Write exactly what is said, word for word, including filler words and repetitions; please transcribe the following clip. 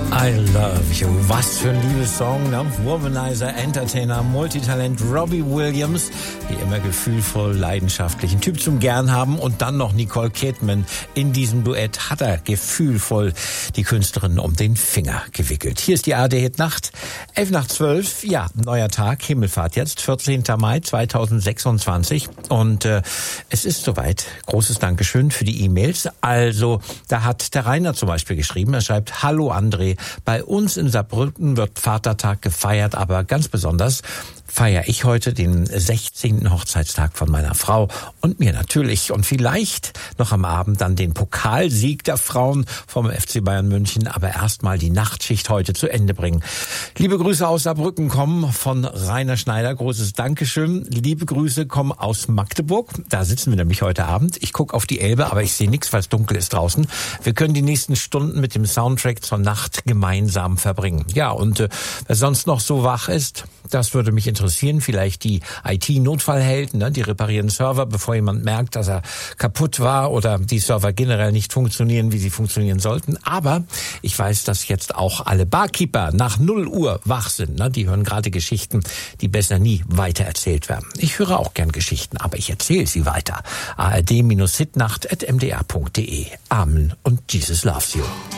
I Love You. Was für ein Liebessong, ne? Womanizer, Entertainer, Multitalent Robbie Williams. Wie immer gefühlvoll, leidenschaftlich. Ein Typ zum Gern haben. Und dann noch Nicole Kidman. In diesem Duett hat er gefühlvoll die Künstlerin um den Finger gewickelt. Hier ist die A R D-Hit-Nacht. elf nach zwölf, ja, neuer Tag, Himmelfahrt jetzt, vierzehnten Mai zweitausendsechsundzwanzig. Und äh, es ist soweit. Großes Dankeschön für die E-Mails. Also, da hat der Rainer zum Beispiel geschrieben. Er schreibt, hallo André, bei uns in Saarbrücken wird Vatertag gefeiert, aber ganz besonders feiere ich heute den sechzehnten Hochzeitstag von meiner Frau und mir natürlich. Und vielleicht noch am Abend dann den Pokalsieg der Frauen vom F C Bayern München. Aber erstmal die Nachtschicht heute zu Ende bringen. Liebe Grüße aus Saarbrücken kommen von Rainer Schneider. Großes Dankeschön. Liebe Grüße kommen aus Magdeburg. Da sitzen wir nämlich heute Abend. Ich gucke auf die Elbe, aber ich sehe nichts, weil es dunkel ist draußen. Wir können die nächsten Stunden mit dem Soundtrack zur Nacht gemeinsam verbringen. Ja, und äh, wer sonst noch so wach ist, das würde mich interessieren. Vielleicht die I T-Notfallhelden, ne? Die reparieren Server, bevor jemand merkt, dass er kaputt war oder die Server generell nicht funktionieren, wie sie funktionieren sollten. Aber ich weiß, dass jetzt auch alle Barkeeper nach null Uhr wach sind. Ne? Die hören gerade Geschichten, die besser nie weitererzählt werden. Ich höre auch gern Geschichten, aber ich erzähle sie weiter. A R D-Hitnacht at m d r punkt d e. Amen und Jesus loves you.